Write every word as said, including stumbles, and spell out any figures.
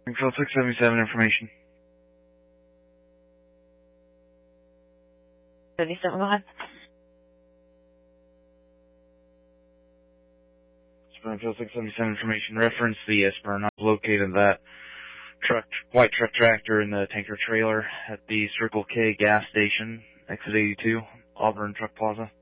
Springfield six seventy-seven information. seventy-seven, go ahead. Springfield six seventy-seven information. Reference the Esperanza located that truck, white truck tractor in the tanker trailer at the Circle K gas station, exit eighty-two, Auburn Truck Plaza.